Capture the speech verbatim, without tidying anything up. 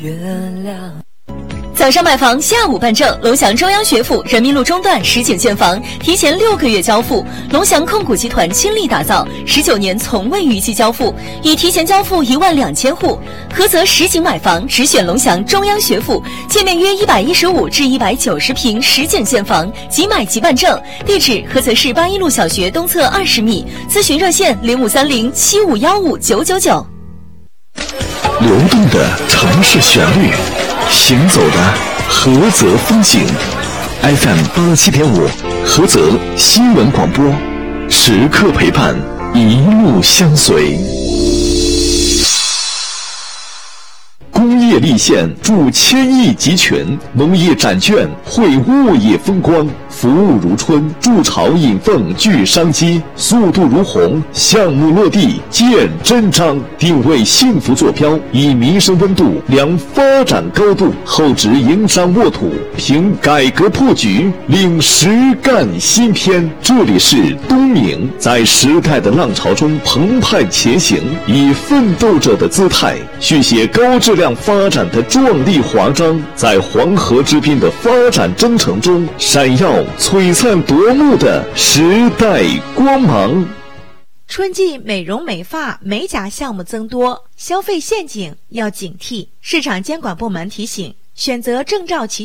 月亮。 早上买房，下午办证。龙翔中央学府人民路中段实景现房，提前六个月交付。龙翔控股集团倾力打造，十九年从未逾期交付，已提前交付一万两千户。菏泽实景买房，只选龙翔中央学府，界面约一百一十五至一百九十平实景现房，即买即办证。地址：菏泽市八一路小学东侧二十米。咨询热线：零五三零七五幺五九九九。 流动的城市旋律，行走的菏泽风景。F M 八七点五，菏泽新闻广播，时刻陪伴，一路相随。工业立县筑千亿集群，农业展券绘物业风光，服务如春，筑巢引凤聚商机，速度如虹，项目落地见真章。定位幸福坐标，以民生温度量发展高度，厚植营商沃土，凭改革破局领实干新篇。这里是东明，在时代的浪潮中澎湃前行，以奋斗者的姿态续写高质量发展的壮丽华章，在黄河之滨的发展征程中闪耀璀璨夺目的时代光芒。 春季美容美发美甲项目增多，消费陷阱要警惕。市场监管部门提醒，选择证照齐